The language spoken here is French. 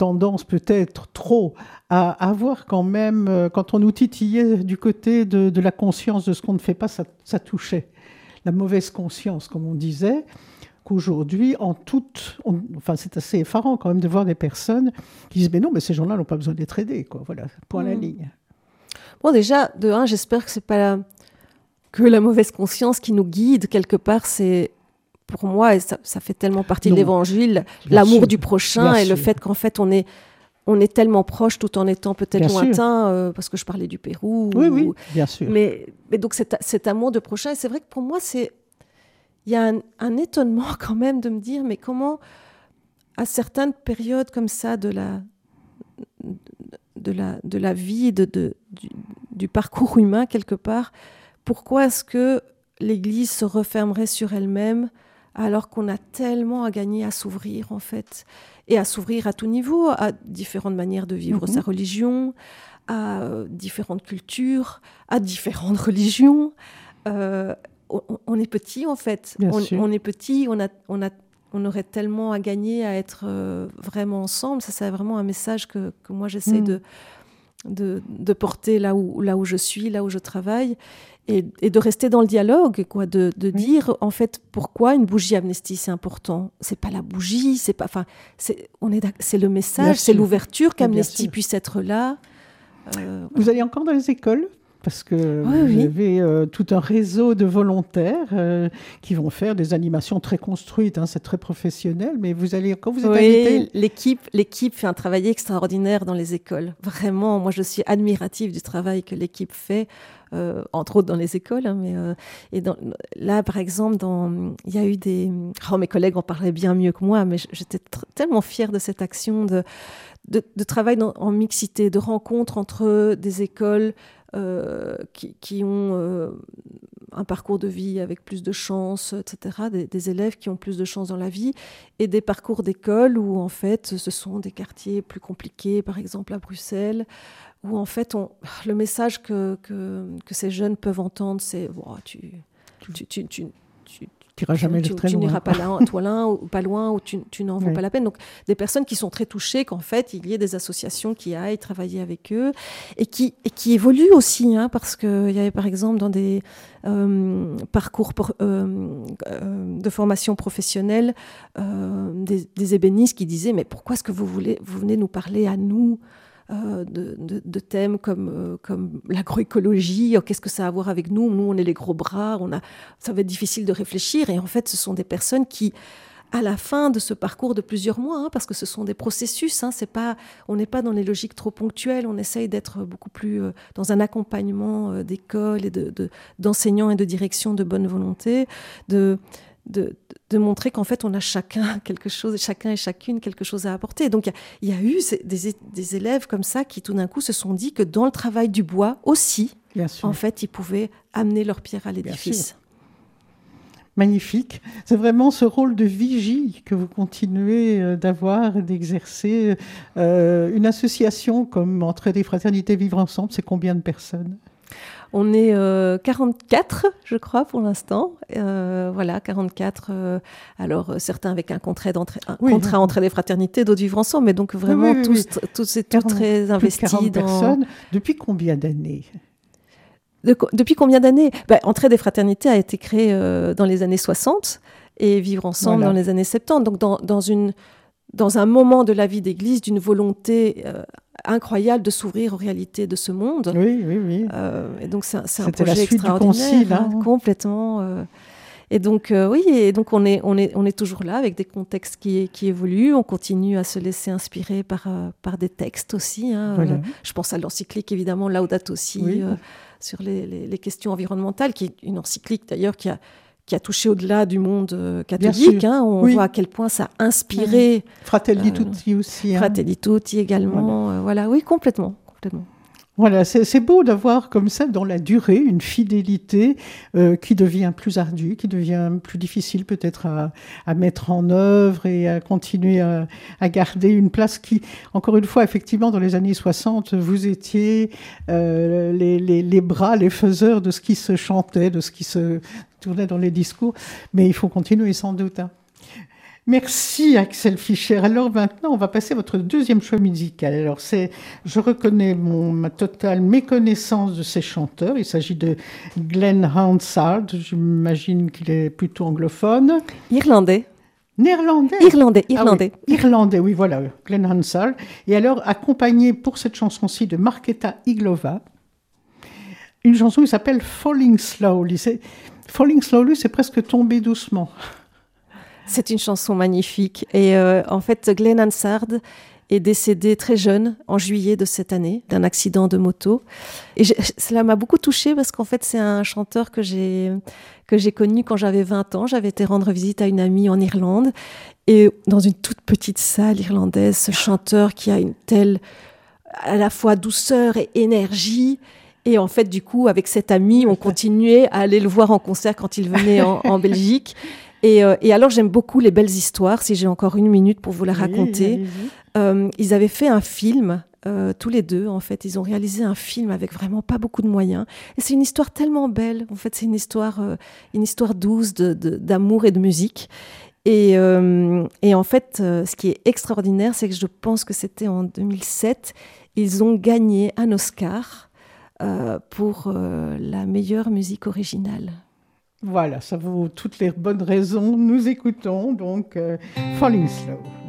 tendance peut-être trop à avoir quand même, quand on nous titillait du côté de la conscience de ce qu'on ne fait pas, ça touchait. La mauvaise conscience, comme on disait, qu'aujourd'hui, enfin, c'est assez effarant quand même de voir des personnes qui disent « mais non, mais ces gens-là n'ont pas besoin d'être aidés ». Voilà, point à la ligne. Bon, déjà, de un, j'espère que c'est pas que la mauvaise conscience qui nous guide quelque part, c'est pour moi, et ça fait tellement partie de l'Évangile, l'amour du prochain et le fait qu'en fait on est tellement proche tout en étant peut-être lointain, parce que je parlais du Pérou. Oui, bien sûr. Mais donc cet amour de prochain, et c'est vrai que pour moi, il y a un étonnement quand même de me dire, mais comment, à certaines périodes comme ça de la vie, du parcours humain quelque part, pourquoi est-ce que l'Église se refermerait sur elle-même alors qu'on a tellement à gagner à s'ouvrir en fait, et à s'ouvrir à tout niveau, à différentes manières de vivre sa religion, à différentes cultures, à différentes religions. On est petit en fait, on est petit, on aurait tellement à gagner à être vraiment ensemble. Ça, c'est vraiment un message que moi j'essaie de porter là où je suis, là où je travaille, et de rester dans le dialogue, quoi, de dire en fait pourquoi une bougie Amnesty c'est important. C'est pas la bougie, c'est le message, c'est l'ouverture qu'Amnesty puisse être là. Vous allez encore dans les écoles ? Parce que vous avez tout un réseau de volontaires qui vont faire des animations très construites, c'est très professionnel, mais vous allez, quand vous êtes invité... L'équipe fait un travail extraordinaire dans les écoles. Vraiment, moi je suis admirative du travail que l'équipe fait, entre autres dans les écoles. Là, par exemple, il y a eu mes collègues en parlaient bien mieux que moi, mais j'étais tellement fière de cette action de travail en mixité, de rencontre entre des écoles qui ont un parcours de vie avec plus de chance, etc., des élèves qui ont plus de chance dans la vie, et des parcours d'école où en fait ce sont des quartiers plus compliqués, par exemple à Bruxelles, où en fait le message que ces jeunes peuvent entendre, c'est tu n'iras pas là, toi là, ou pas loin, ou tu n'en vaux pas la peine. Donc, des personnes qui sont très touchées qu'en fait, il y ait des associations qui aillent travailler avec eux et qui évoluent aussi, parce qu'il y avait par exemple dans des parcours de formation professionnelle des ébénistes qui disaient « mais pourquoi est-ce que vous venez nous parler à nous ?» de thèmes comme l'agroécologie, qu'est-ce que ça a à voir avec nous ? Nous, on est les gros bras, ça va être difficile de réfléchir. Et en fait, ce sont des personnes qui, à la fin de ce parcours de plusieurs mois, parce que ce sont des processus, on n'est pas dans les logiques trop ponctuelles, on essaye d'être beaucoup plus dans un accompagnement d'école et d'enseignants et de direction de bonne volonté, de montrer qu'en fait on a chacun et chacune quelque chose à apporter. Donc il y a eu des élèves comme ça qui tout d'un coup se sont dit que dans le travail du bois aussi, en fait ils pouvaient amener leur pierre à l'édifice. Magnifique. C'est vraiment ce rôle de vigie que vous continuez d'avoir et d'exercer. Une association comme Entraide et Fraternité Vivre Ensemble, c'est combien de personnes ? On est 44, je crois, pour l'instant. 44. Alors, certains avec un contrat Entraide et Fraternité, d'autres Vivre Ensemble, mais donc vraiment tous et toutes très investis. 40 personnes. Depuis combien d'années ? Depuis combien d'années ? Entraide et Fraternité a été créée dans les années 60 et Vivre Ensemble dans les années 70. Donc, dans un moment de la vie d'Église, d'une volonté incroyable de s'ouvrir aux réalités de ce monde. Oui. Et donc, c'est un projet extraordinaire. Du concile, complètement. Et donc, on est toujours là avec des contextes qui évoluent. On continue à se laisser inspirer par des textes aussi. Je pense à l'encyclique, évidemment, Laudato Si, sur les questions environnementales, qui est une encyclique, d'ailleurs, qui a touché au-delà du monde catholique. On voit à quel point ça a inspiré. Fratelli Tutti aussi. Fratelli Tutti également. Oui, complètement. Voilà, c'est beau d'avoir comme ça, dans la durée, une fidélité qui devient plus ardue, qui devient plus difficile peut-être à mettre en œuvre et à continuer à garder une place qui, encore une fois, effectivement, dans les années 60, vous étiez les bras, les faiseurs de ce qui se chantait, de ce qui se tournait dans les discours. Mais il faut continuer sans doute. Merci Axel Fischer. Alors maintenant, on va passer à votre deuxième choix musical. Alors je reconnais ma totale méconnaissance de ces chanteurs. Il s'agit de Glenn Hansard. J'imagine qu'il est plutôt anglophone. Irlandais. Néerlandais. Irlandais. Ah oui, irlandais, oui, voilà, Glenn Hansard. Et alors, accompagné pour cette chanson-ci de Markéta Iglova, une chanson qui s'appelle Falling Slowly. Falling Slowly, c'est presque tomber doucement. C'est une chanson magnifique. Et en fait, Glenn Hansard est décédé très jeune, en juillet de cette année, d'un accident de moto. Et cela m'a beaucoup touchée parce qu'en fait, c'est un chanteur que j'ai connu quand j'avais 20 ans. J'avais été rendre visite à une amie en Irlande. Et dans une toute petite salle irlandaise, ce chanteur qui a une telle, à la fois douceur et énergie. Et en fait, du coup, avec cette amie, on continuait à aller le voir en concert quand il venait en Belgique. Et alors, j'aime beaucoup les belles histoires, si j'ai encore une minute pour vous la raconter. Ils avaient fait un film, tous les deux, en fait. Ils ont réalisé un film avec vraiment pas beaucoup de moyens. Et c'est une histoire tellement belle. En fait, c'est une histoire douce d'amour et de musique. Et en fait, ce qui est extraordinaire, c'est que je pense que c'était en 2007, ils ont gagné un Oscar pour la meilleure musique originale. Voilà, ça vaut toutes les bonnes raisons. Nous écoutons donc Falling Slow.